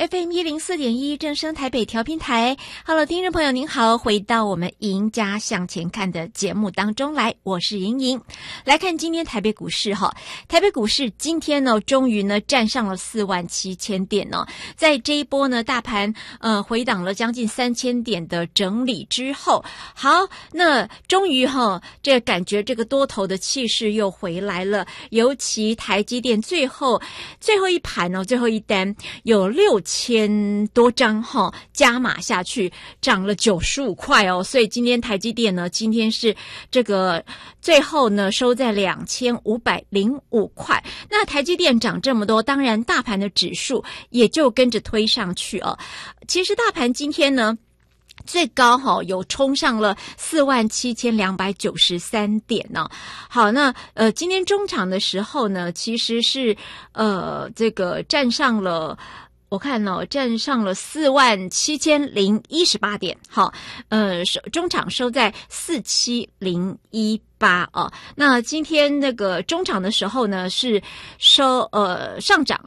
FM104.1正声台北调频台。Hello， 听众朋友您好，回到我们赢家向前看的节目当中来，我是莹莹。来看今天台北股市哈，台北股市今天呢，终于呢站上了47000点呢。在这一波呢，大盘回档了将近3000点的整理之后，好，那终于哈，这感觉这个多头的气势又回来了。尤其台积电最后一盘哦，最后一单有6000多张哈，加码下去涨了95块哦，所以今天台积电呢，今天是这个最后呢收在2505块。那台积电涨这么多，当然大盘的指数也就跟着推上去哦。其实大盘今天呢，最高有冲上了47293点呢。好，那今天中场的时候呢，其实是这个站上了。我看站上了47018点，好，中场收在47018哦。那今天那个中场的时候呢，是上涨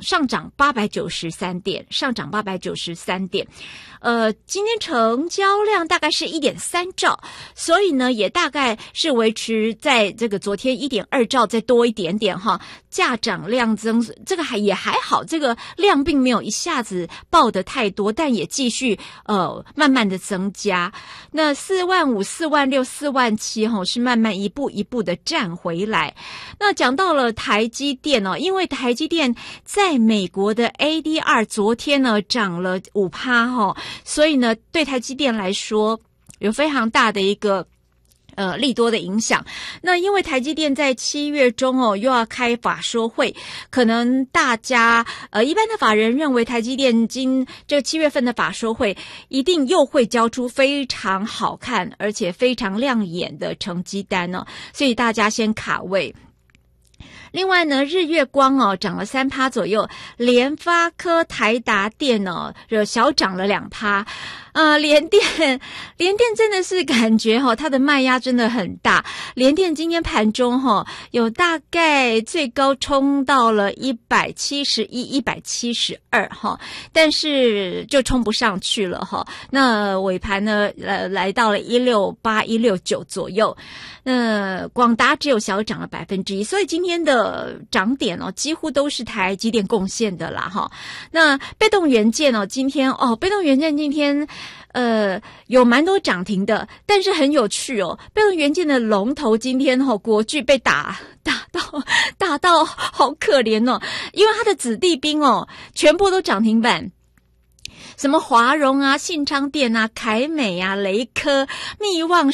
893点，上涨893点。今天成交量大概是 1.3 兆，所以呢也大概是维持在这个昨天 1.2 兆再多一点点哈，价涨量增，这个也还好，这个量并没有一下子爆得太多，但也继续慢慢的增加。那45000、46000、47000是慢慢一步一步的站回来。那讲到了台积电因为台积电在美国的 ADR 昨天呢涨了 5% 所以呢对台积电来说有非常大的一个利多的影响。那因为台积电在7月中又要开法说会，可能大家一般的法人认为台积电这7月份的法说会一定又会交出非常好看而且非常亮眼的成绩单所以大家先卡位。另外呢，日月光涨了 3% 左右，联发科、台达电小涨了 2%。联电真的是感觉它的卖压真的很大。联电今天盘中有大概最高冲到了171、172但是就冲不上去了那尾盘呢来到了168、169左右。广达只有小涨了 1%， 所以今天的涨点几乎都是台积电贡献的啦那被动元件今天被动元件今天有蛮多涨停的，但是很有趣被动元件的龙头今天国巨被打到好可怜因为他的子弟兵全部都涨停板。什么华荣啊、信昌电啊、凯美啊、雷科、密旺